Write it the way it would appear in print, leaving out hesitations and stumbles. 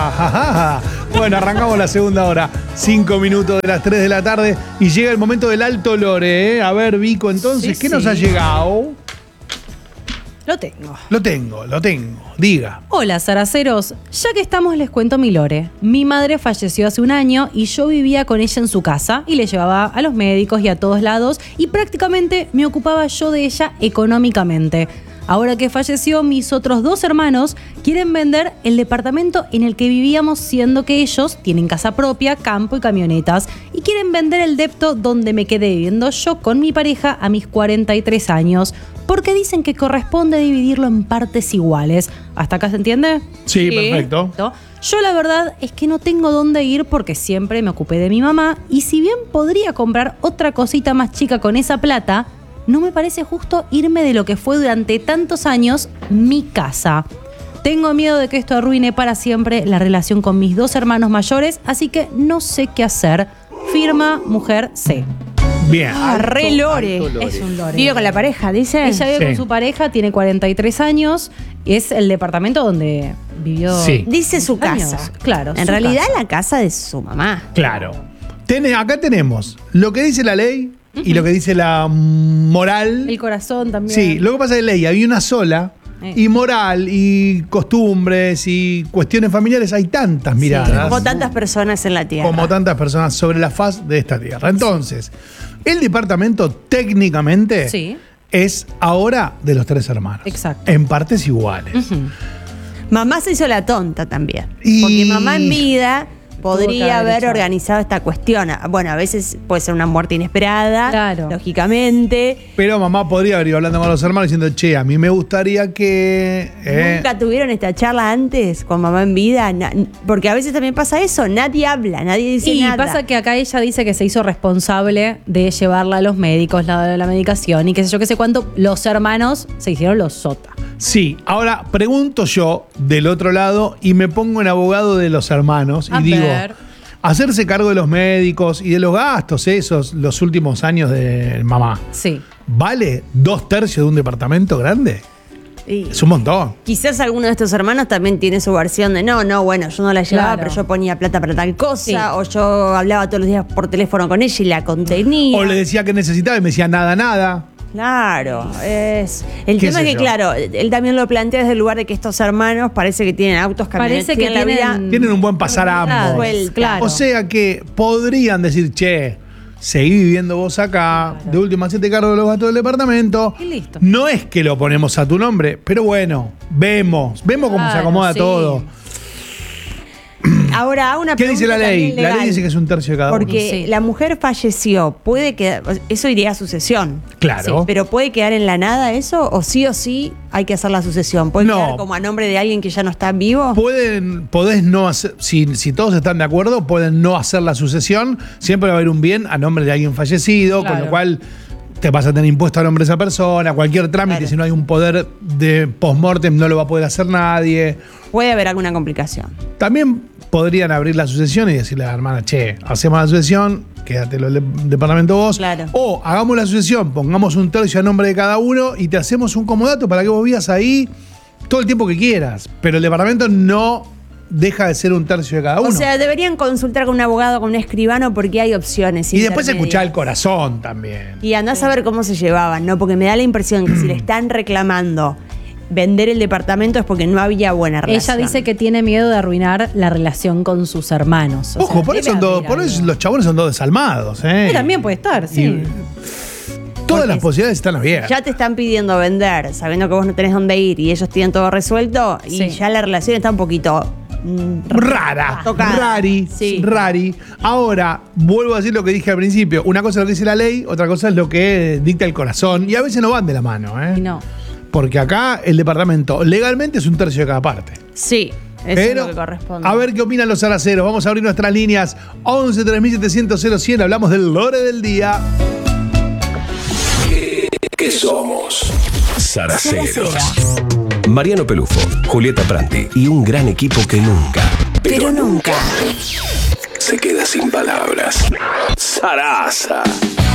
Bueno, arrancamos la segunda hora. 5 minutos de las 3 de la tarde y llega el momento del alto lore, ¿eh? A ver, Vico, entonces, ¿qué nos ha llegado? Lo tengo. Diga. Hola, zaraceros. Ya que estamos, les cuento mi lore. Mi madre falleció hace un año y yo vivía con ella en su casa y le llevaba a los médicos y a todos lados y prácticamente me ocupaba yo de ella económicamente. Ahora que falleció, mis otros 2 hermanos quieren vender el departamento en el que vivíamos, siendo que ellos tienen casa propia, campo y camionetas, y quieren vender el depto donde me quedé viviendo yo con mi pareja a mis 43 años, porque dicen que corresponde dividirlo en partes iguales. ¿Hasta acá se entiende? Sí, perfecto. Yo la verdad es que no tengo dónde ir porque siempre me ocupé de mi mamá, y si bien podría comprar otra cosita más chica con esa plata, no me parece justo irme de lo que fue durante tantos años mi casa. Tengo miedo de que esto arruine para siempre la relación con mis 2 hermanos mayores, así que no sé qué hacer. Firma Mujer C. Bien. Re lore. Es un lore. Vive con la pareja, dice. Ella vive con su pareja, tiene 43 años. Es el departamento donde vivió. Sí. Dice su casa. Años. Claro. En su realidad casa. la casa de su mamá. Claro. Acá tenemos lo que dice la ley y lo que dice la moral. El corazón también. Sí, lo que pasa es que ley había una sola. Y moral, y costumbres, y cuestiones familiares, hay tantas miradas. Como tantas personas en la tierra. Como tantas personas sobre la faz de esta tierra. Entonces, el departamento técnicamente es ahora de los 3 hermanos. Exacto. En partes iguales. Mamá se hizo la tonta también. Y- Porque mamá en vida podría haber hecho. organizado esta cuestión. Bueno, a veces puede ser una muerte inesperada, Claro. lógicamente. Pero mamá podría haber ido hablando con los hermanos diciendo, che, a mí me gustaría que... ¿Nunca tuvieron esta charla antes con mamá en vida? Porque a veces también pasa eso, nadie habla, nadie dice Y nada. pasa que acá ella dice que se hizo responsable de llevarla a los médicos, la medicación y qué sé yo, qué sé cuánto. Los hermanos se hicieron los sota. Sí, ahora pregunto yo del otro lado y me pongo en abogado de los hermanos A y digo, ver. hacerse cargo de los médicos y de los gastos esos, los últimos años de mamá, Sí. ¿vale 2/3 de un departamento grande? Y Es un montón. quizás alguno de estos hermanos también tiene su versión de bueno, yo no la llevaba, Claro. pero yo ponía plata para tal cosa, Sí. o yo hablaba todos los días por teléfono con ella y la contenía. O le decía que necesitaba y me decía nada. Claro, el ¿Qué tema sé es que, yo? claro, él también lo plantea desde el lugar de que estos hermanos parece que tienen autos, camionetas, Parece que la vida tienen... Tienen un buen pasar ambos. Suelta. Claro. O sea que podrían decir, che, seguí viviendo vos acá, de última hacete cargo de los gastos del departamento. Y listo. No es que lo ponemos a tu nombre, pero bueno, vemos cómo se Claro, acomoda sí. todo. Ahora, una ¿Qué dice la pregunta ley? también La ley legal, dice que es 1/3 de cada uno. porque Sí. la mujer falleció, puede quedar, eso iría a sucesión. Claro. Pero ¿puede quedar en la nada eso? ¿O sí hay que hacer la sucesión? ¿Puede No. quedar como a nombre de alguien que ya no está vivo? Podés no hacer, si todos están de acuerdo, pueden no hacer la sucesión. Siempre va a haber un bien a nombre de alguien fallecido, con Claro. lo cual te vas a tener impuesto a nombre de esa persona. Cualquier trámite, Claro. si no hay un poder de postmortem, no lo va a poder hacer nadie. Puede haber alguna complicación. También podrían abrir la sucesión y decirle a la hermana, che, hacemos la sucesión, quédatelo el departamento vos. Claro. O hagamos la sucesión, pongamos 1/3 a nombre de cada uno y te hacemos un comodato para que vos vivas ahí todo el tiempo que quieras. Pero el departamento no deja de ser 1/3 de cada uno. O sea, deberían consultar con un abogado, con un escribano, porque hay opciones. y después intermedias. escuchar el corazón también. Y andás a ver cómo se llevaban, ¿no? Porque me da la impresión que si le están reclamando vender el departamento es porque no había buena relación. Ella dice que tiene miedo de arruinar la relación con sus hermanos. O Ojo, sea, por eso, debe haber por eso algo. los chabones son todos desalmados. También puede estar, sí. Y todas las posibilidades están abiertas. Ya te están pidiendo vender, sabiendo que vos no tenés dónde ir y ellos tienen todo resuelto, y Sí. ya la relación está un poquito Rara, tocada. rari, Sí. rari. Ahora, vuelvo a decir lo que dije al principio. Una cosa es lo que dice la ley, otra cosa es lo que dicta el corazón. Y a veces no van de la mano, ¿eh? Y no. Porque acá el departamento legalmente es 1/3 de cada parte. Sí, eso Pero, es lo que corresponde. a ver qué opinan los zaraceros. Vamos a abrir nuestras líneas 11 3700 0100. Hablamos del lore del día. ¿Qué somos? Zaraceros. Mariano Pelufo, Julieta Pranti y un gran equipo que nunca, Pero nunca se queda sin palabras. Zaraza.